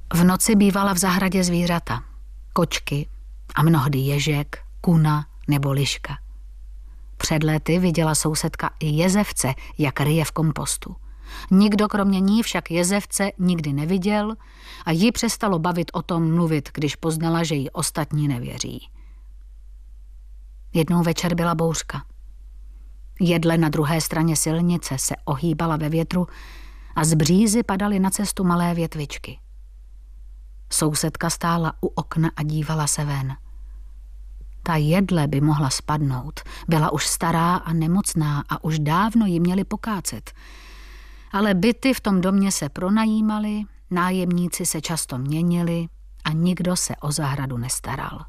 V noci bývala v zahradě zvířata. Kočky a mnohdy ježek, kuna nebo liška. Před lety viděla sousedka i jezevce, jak ryje v kompostu. Nikdo kromě ní však jezevce nikdy neviděl a ji přestalo bavit o tom mluvit, když poznala, že jí ostatní nevěří. Jednou večer byla bouřka. Jedle na druhé straně silnice se ohýbala ve větru a z břízy padaly na cestu malé větvičky. Sousedka stála u okna a dívala se ven. Ta jedle by mohla spadnout. Byla už stará a nemocná a už dávno ji měli pokácet. Ale byty v tom domě se pronajímaly, nájemníci se často měnili a nikdo se o zahradu nestaral.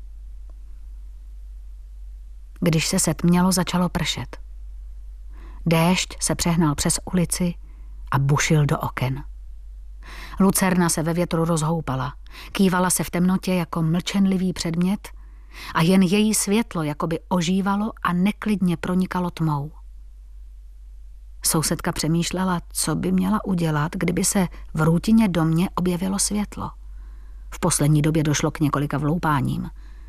Když se setmělo, začalo pršet. Déšť se přehnal přes ulici a bušil do oken. Lucerna se ve větru rozhoupala, kývala se v temnotě jako mlčenlivý předmět a jen její světlo jakoby ožívalo a neklidně pronikalo tmou. Sousedka přemýšlela, co by měla udělat, kdyby se v Růtině domě objevilo světlo. V poslední době došlo k několika vloupáním.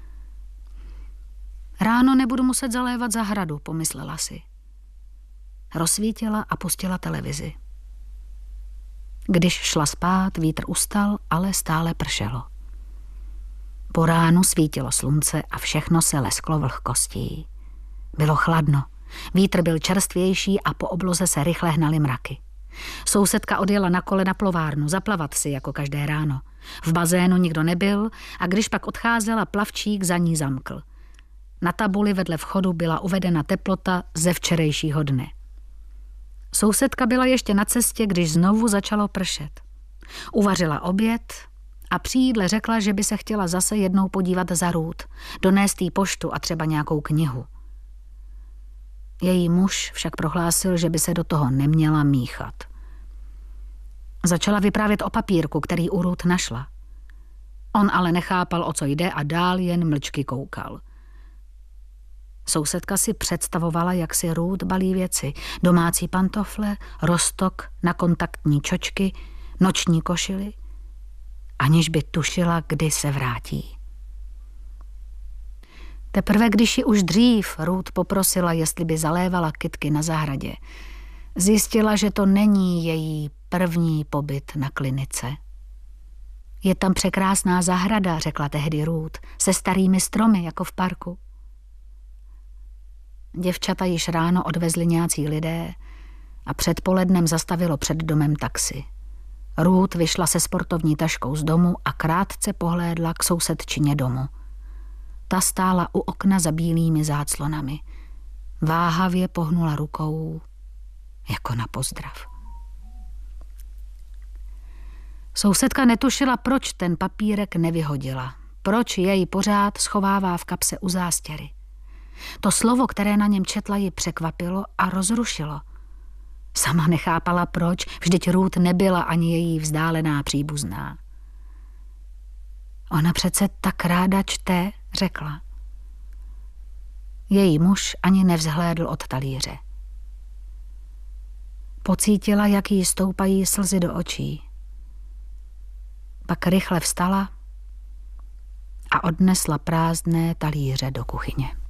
Ráno nebudu muset zalévat zahradu, pomyslela si. Rozsvítila a pustila televizi. Když šla spát, vítr ustal, ale stále pršelo. Po ránu svítilo slunce a všechno se lesklo vlhkostí. Bylo chladno, vítr byl čerstvější a po obloze se rychle hnaly mraky. Sousedka odjela na kole na plovárnu, zaplavat si jako každé ráno. V bazénu nikdo nebyl a když pak odcházela, plavčík za ní zamkl. Na tabuli vedle vchodu byla uvedena teplota ze včerejšího dne. Sousedka byla ještě na cestě, když znovu začalo pršet. Uvařila oběd a při jídle řekla, že by se chtěla zase jednou podívat za Rút, donést jí poštu a třeba nějakou knihu. Její muž však prohlásil, že by se do toho neměla míchat. Začala vyprávět o papírku, který u Rút našla. On ale nechápal, o co jde a dál jen mlčky koukal. Sousedka si představovala, jak si Rút balí věci, domácí pantofle, roztok na kontaktní čočky, noční košily, aniž by tušila, kdy se vrátí. Teprve když ji už dřív Rút poprosila, jestli by zalévala kytky na zahradě, zjistila, že to není její první pobyt na klinice. Je tam překrásná zahrada, řekla tehdy Rút, se starými stromy, jako v parku. Děvčata již ráno odvezli nějací lidé a předpolednem zastavilo před domem taxi. Rút vyšla se sportovní taškou z domu a krátce pohlédla k sousedčině domu. Ta stála u okna za bílými záclonami. Váhavě pohnula rukou, jako na pozdrav. Sousedka netušila, proč ten papírek nevyhodila, proč jej pořád schovává v kapse u zástěry. To slovo, které na něm četla, ji překvapilo a rozrušilo. Sama nechápala, proč, vždyť Rút nebyla ani její vzdálená příbuzná. Ona přece tak ráda čte, řekla. Její muž ani nevzhlédl od talíře. Pocítila, jak jí stoupají slzy do očí. Pak rychle vstala a odnesla prázdné talíře do kuchyně.